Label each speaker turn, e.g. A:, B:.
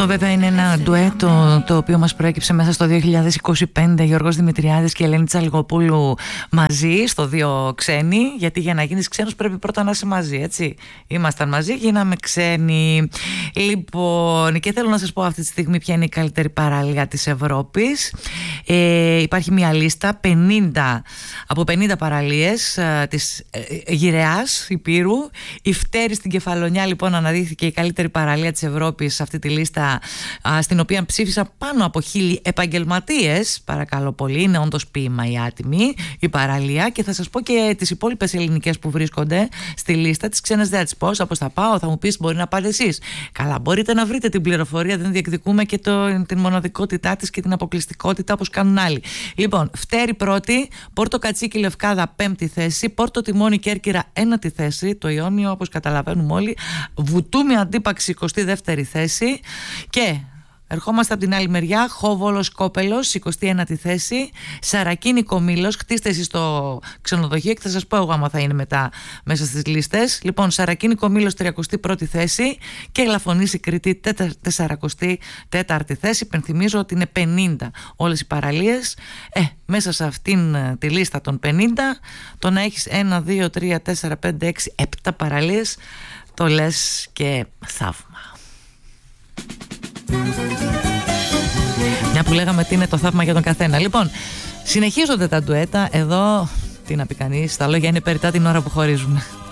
A: Αυτό βέβαια είναι ένα ντουέτο το οποίο μας προέκυψε μέσα στο 2025, Γιώργος Δημητριάδης και Ελένη Τσαλγοπούλου μαζί στο Δύο Ξένοι, γιατί για να γίνεις ξένος πρέπει πρώτα να είσαι μαζί, έτσι. Ήμασταν μαζί, γίναμε ξένοι. Λοιπόν, και θέλω να σας πω αυτή τη στιγμή ποια είναι η καλύτερη παραλία της Ευρώπης. Υπάρχει μια λίστα 50 παραλίες της Γυραιάς Υπήρου. Η Φτέρη στην Κεφαλονιά λοιπόν αναδείχθηκε η καλύτερη παραλία της Ευρώπης σε αυτή τη λίστα, στην οποία ψήφισαν πάνω από 1000 επαγγελματίες. Παρακαλώ πολύ, είναι όντως ποίημα η άτιμη η παραλία. Και θα σας πω και τις υπόλοιπες ελληνικές που βρίσκονται στη λίστα. Τις ξένες δεν τις πω, όπως θα πάω, θα μου πεις μπορεί να πάτε εσείς. Καλά, μπορείτε να βρείτε την πληροφορία, δεν διεκδικούμε και την μοναδικότητά της και την αποκλειστικότητα όπως κάνουν άλλοι. Λοιπόν, Φτέρη πρώτη, Πόρτο Κατσίκι Λευκάδα πέμπτη θέση, Πόρτο Τιμόνι Κέρκυρα ένατη θέση, το Ιόνιο όπως καταλαβαίνουμε όλοι, Βουτούμι Αντίπαξη 22η θέση και ερχόμαστε από την άλλη μεριά, Χόβολος Κόπελος 29η θέση, Σαρακίνη Κομήλος, χτίστε εσείς το ξενοδοχείο και θα σας πω εγώ άμα θα είναι μετά μέσα στις λίστες. Λοιπόν, Σαρακίνη Κομήλος 31η θέση και Ελαφωνήσι Κρήτη 44η θέση. Υπενθυμίζω ότι είναι 50 όλες οι παραλίες. Μέσα σε αυτήν τη λίστα των 50 το να έχεις 1, 2, 3, 4, 5, 6, 7 παραλίες το λες και θαύμα. Μια που λέγαμε τι είναι το θαύμα για τον καθένα. Λοιπόν, συνεχίζονται τα ντουέτα. Εδώ, τι να πει κανείς, τα λόγια είναι περιττά την ώρα που χωρίζουμε.